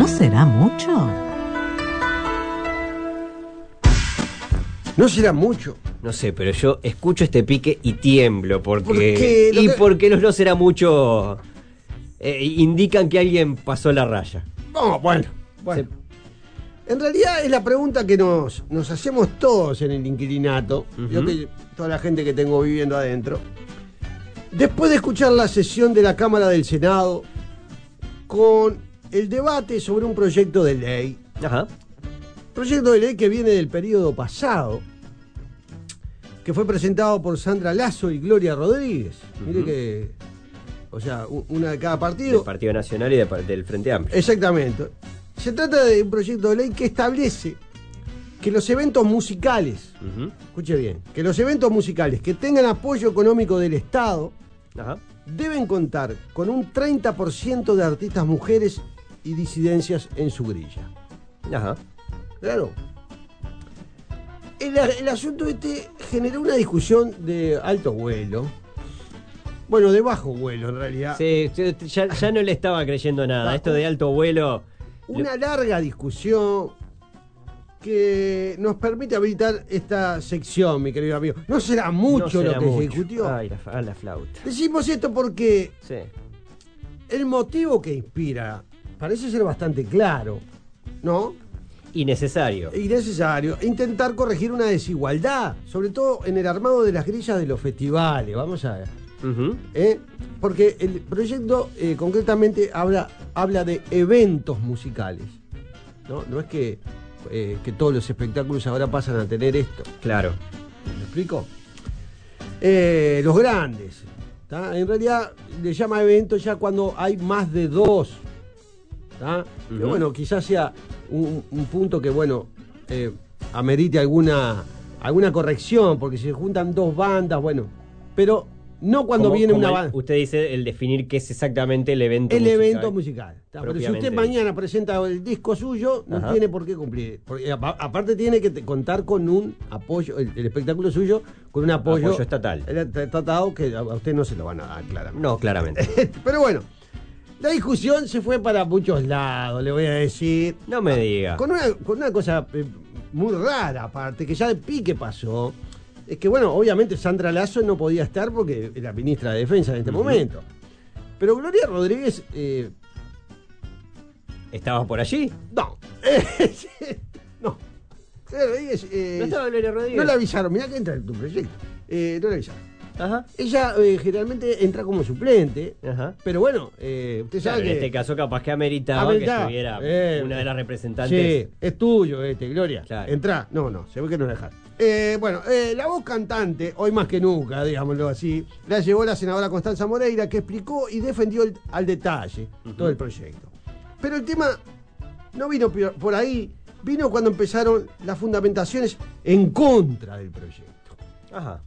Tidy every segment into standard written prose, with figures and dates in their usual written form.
será mucho? ¿No será mucho? No sé, pero yo escucho este pique y tiemblo ¿Por porque... qué? Y porque los no será mucho... indican que alguien pasó la raya. No, bueno. En realidad es la pregunta que nos hacemos todos en el inquilinato. Yo que toda la gente que tengo viviendo adentro. Después de escuchar la sesión de la Cámara del Senado con el debate sobre un proyecto de ley. Ajá. Proyecto de ley que viene del periodo pasado, que fue presentado por Sandra Lasso y Gloria Rodríguez. Mire que, o sea, una de cada partido. Del Partido Nacional y del Frente Amplio. Exactamente. Se trata de un proyecto de ley que establece que los eventos musicales, escuche bien, que los eventos musicales que tengan apoyo económico del Estado deben contar con un 30% de artistas mujeres y disidencias en su grilla. Ajá. Claro. El asunto este generó una discusión de alto vuelo. Bueno, de bajo vuelo en realidad. Sí, ya no le estaba creyendo nada. Esto de alto vuelo... Una larga discusión que nos permite habilitar esta sección, mi querido amigo. No será mucho lo que se discutió. Ay, la flauta. Decimos esto porque sí. El motivo que inspira parece ser bastante claro, ¿no? Innecesario. Intentar corregir una desigualdad, sobre todo en el armado de las grillas de los festivales. Vamos a ver. Porque el proyecto concretamente habla de eventos musicales. No es que todos los espectáculos ahora pasan a tener esto. Claro. ¿Me explico? Los grandes. ¿tá? En realidad le llama evento ya cuando hay más de dos. Pero bueno, quizás sea un punto que, amerite alguna corrección, porque si se juntan dos bandas, pero no cuando viene una banda. Usted dice el definir qué es exactamente el evento musical. El evento musical. Pero si usted mañana presenta el disco suyo, no tiene por qué cumplir. Porque aparte tiene que contar con un apoyo, el espectáculo suyo, con un apoyo estatal. Estatado que a usted no se lo van a dar, claramente. No, claramente. Pero bueno. La discusión se fue para muchos lados, le voy a decir. No me diga. Con una cosa muy rara, aparte, que ya de pique pasó. Es que, obviamente Sandra Lasso no podía estar porque es la ministra de Defensa en este momento. Pero Gloria Rodríguez... ¿Estaba por allí? No. No. Gloria Rodríguez... ¿No estaba Gloria Rodríguez? No la avisaron. Mirá que entra en tu proyecto. No la avisaron. Ajá. Ella generalmente entra como suplente, pero usted sabe que... En este caso capaz que ameritaba que estuviera una de las representantes. Sí, es tuyo Gloria. Claro. Entrá. No, se ve que no la dejaron. La voz cantante, hoy más que nunca, digámoslo así, la llevó la senadora Constanza Moreira, que explicó y defendió al detalle todo el proyecto. Pero el tema no vino por ahí, vino cuando empezaron las fundamentaciones en contra del proyecto. Ajá.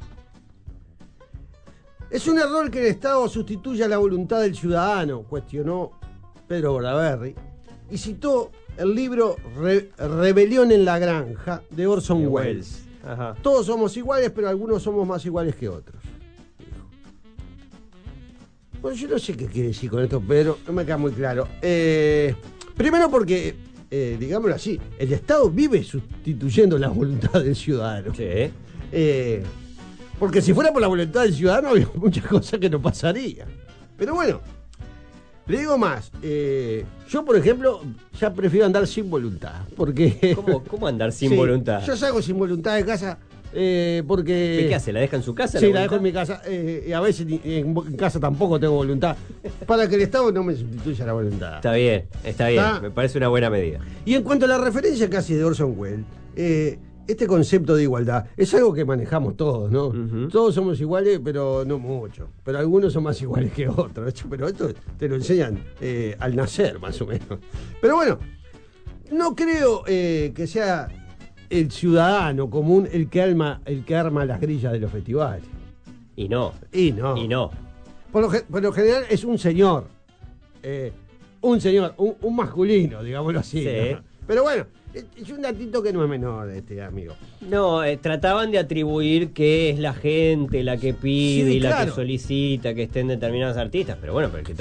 Es un error que el Estado sustituya la voluntad del ciudadano, cuestionó Pedro Bordaberry, y citó el libro Rebelión en la Granja, de Orson Welles. Ajá. Todos somos iguales, pero algunos somos más iguales que otros, dijo. Bueno, yo no sé qué quiere decir con esto, Pedro, no me queda muy claro. Primero porque, digámoslo así, el Estado vive sustituyendo la voluntad del ciudadano. Sí. Porque si fuera por la voluntad del ciudadano había muchas cosas que no pasarían. Pero le digo más. Yo, por ejemplo, ya prefiero andar sin voluntad. Porque ¿Cómo andar sin voluntad? Yo salgo sin voluntad de casa porque... ¿Qué hace? ¿La deja en su casa? Sí, la dejo en mi casa. Y a veces en casa tampoco tengo voluntad. Para que el Estado no me sustituya la voluntad. Está bien. Me parece una buena medida. Y en cuanto a la referencia casi de Orson Welles, este concepto de igualdad es algo que manejamos todos, ¿no? Todos somos iguales, pero no mucho. Pero algunos son más iguales que otros. Pero esto te lo enseñan al nacer, más o menos. Pero no creo que sea el ciudadano común el que arma las grillas de los festivales. Y no. Por lo general es un señor. Un masculino, digámoslo así. Sí. ¿no? Pero es un datito que no es menor, amigo. No, trataban de atribuir que es la gente la que pide y la que solicita que estén determinados artistas, pero el que